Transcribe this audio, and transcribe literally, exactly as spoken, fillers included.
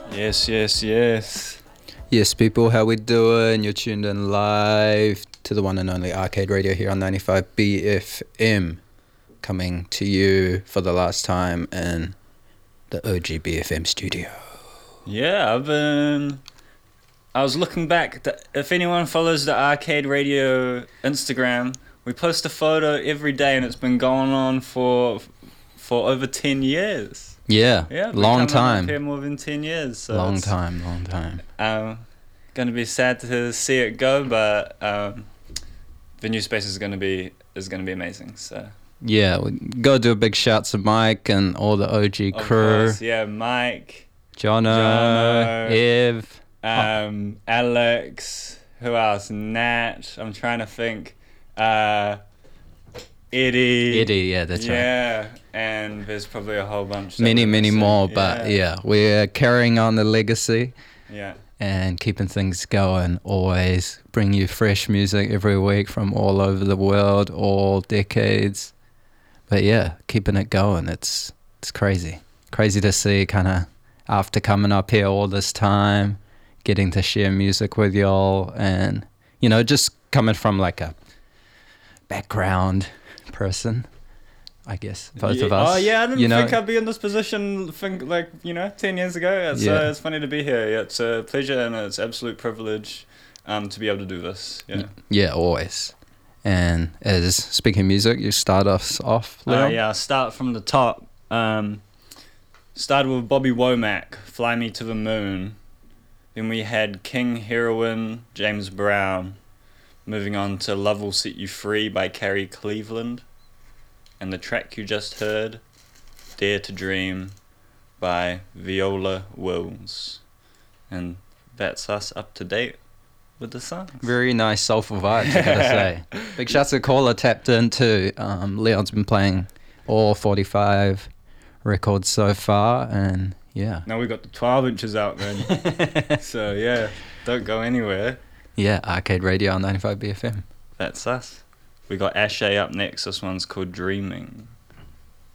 Yes, yes, yes. Yes, people, how we doing? You're tuned in live to the one and only Arcade Radio here on ninety-five B F M, coming to you for the last time in the O G B F M studio. Yeah, I've been... I was looking back. If anyone follows the Arcade Radio Instagram, we post a photo every day, and it's been going on for for over ten years. Yeah, Yeah, long time. Up here more than ten years. So long it's, time, long time. Um, gonna be sad to see it go, but um, the new space is gonna be is gonna be amazing. So yeah, we gotta do a big shout to Mike and all the O G of crew. Course, yeah, Mike, Jono, Jono, Ev, um, oh. Alex, who else? Nat. I'm trying to think. Uh, Eddie. Eddie, yeah, that's yeah, right. Yeah, and there's probably a whole bunch. Many, many more, yeah. but yeah, we're carrying on the legacy. Yeah. And keeping things going, always bring you fresh music every week from all over the world, all decades. But yeah, keeping it going, it's it's crazy. Crazy to see kind of after coming up here all this time, getting to share music with y'all and, you know, just coming from like a background person, I guess, both yeah. of us. Oh yeah, I didn't you know? think I'd be in this position. Think like you know, ten years ago. It's yeah. uh, it's funny to be here. Yeah, it's a pleasure and it's absolute privilege, um, to be able to do this. Yeah. Yeah, always. And as speaking of music, you start us off. Leon? Uh, yeah, I'll start from the top. Um, started with Bobby Womack, "Fly Me to the Moon." Then we had King Heroin, James Brown. Moving on to "Love Will Set You Free" by Carrie Cleveland. And the track you just heard, "Dare to Dream" by Viola Wills. And that's us up to date with the songs. Very nice soulful vibes, I gotta say. Big shouts to Caller tapped in too. Um, Leon's been playing all forty-five records so far, and yeah. Now we got the twelve inches out then. So yeah, don't go anywhere. Yeah, Arcade Radio on ninety-five B F M. That's us. We got Ashay up next. This one's called "Dreaming."